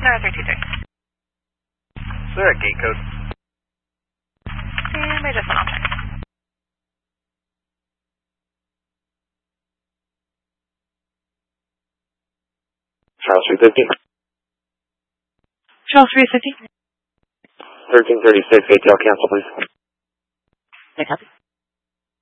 or 323? Is there a gate code? And we just went on check. Charles 350. Charles 350. 1336, ATL cancel, please. Okay, copy.